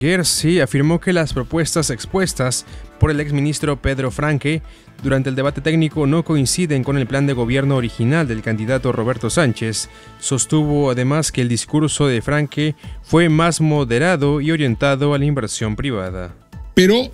Gersi afirmó que las propuestas expuestas por el exministro Pedro Franque durante el debate técnico no coinciden con el plan de gobierno original del candidato Roberto Sánchez. Sostuvo además que el discurso de Franque fue más moderado y orientado a la inversión privada. Pero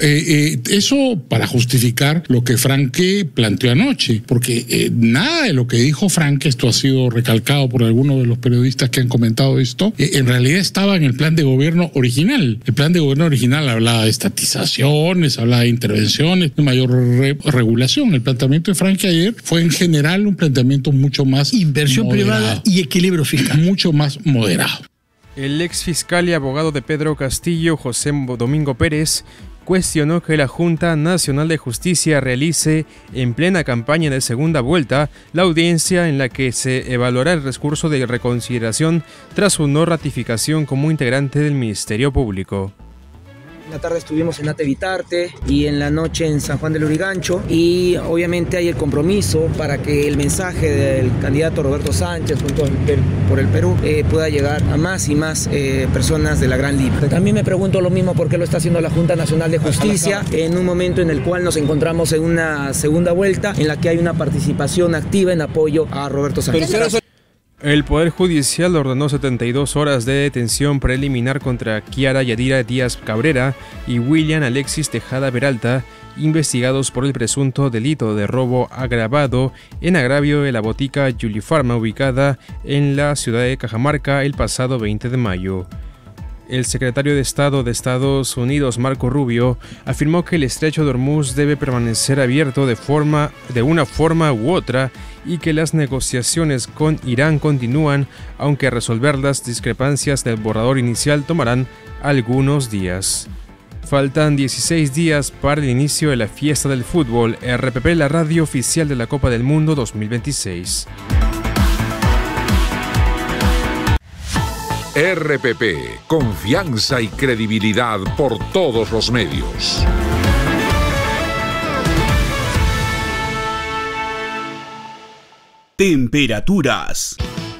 eso para justificar lo que Franque planteó anoche, porque nada de lo que dijo Franque, esto ha sido recalcado por algunos de los periodistas que han comentado esto, en realidad estaba en el plan de gobierno original. El plan de gobierno original hablaba de estatizaciones, hablaba de intervenciones, de mayor regulación. El planteamiento de Franque ayer fue en general un planteamiento mucho más inversión moderado, privada y equilibrio fiscal. Mucho más moderado. El ex fiscal y abogado de Pedro Castillo, José Domingo Pérez, cuestionó que la Junta Nacional de Justicia realice en plena campaña de segunda vuelta la audiencia en la que se evaluará el recurso de reconsideración tras su no ratificación como integrante del Ministerio Público. En la tarde estuvimos en Atevitarte y en la noche en San Juan del Lurigancho, y obviamente hay el compromiso para que el mensaje del candidato Roberto Sánchez junto por el Perú pueda llegar a más y más personas de la Gran Lima. También me pregunto lo mismo por qué lo está haciendo la Junta Nacional de Justicia en un momento en el cual nos encontramos en una segunda vuelta en la que hay una participación activa en apoyo a Roberto Sánchez. El Poder Judicial ordenó 72 horas de detención preliminar contra Kiara Yadira Díaz Cabrera y William Alexis Tejada Peralta, investigados por el presunto delito de robo agravado en agravio de la botica Julifarma ubicada en la ciudad de Cajamarca el pasado 20 de mayo. El secretario de Estado de Estados Unidos, Marco Rubio, afirmó que el estrecho de Hormuz debe permanecer abierto de una forma u otra y que las negociaciones con Irán continúan, aunque resolver las discrepancias del borrador inicial tomarán algunos días. Faltan 16 días para el inicio de la fiesta del fútbol. RPP, la radio oficial de la Copa del Mundo 2026. RPP, confianza y credibilidad por todos los medios. Temperaturas.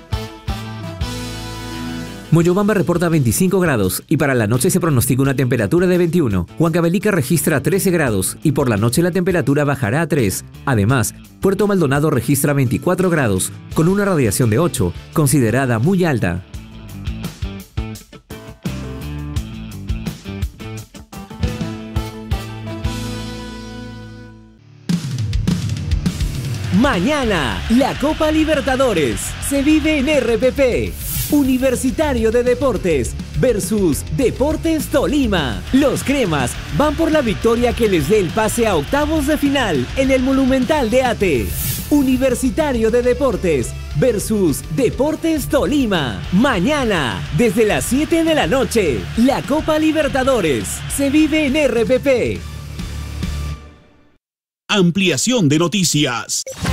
Moyobamba reporta 25 grados y para la noche se pronostica una temperatura de 21. Huancavelica registra 13 grados y por la noche la temperatura bajará a 3. Además, Puerto Maldonado registra 24 grados con una radiación de 8, considerada muy alta. Mañana, la Copa Libertadores se vive en RPP. Universitario de Deportes versus Deportes Tolima. Los cremas van por la victoria que les dé el pase a octavos de final en el Monumental de Ate. Universitario de Deportes versus Deportes Tolima. Mañana, desde las 7 de la noche, la Copa Libertadores se vive en RPP. Ampliación de noticias.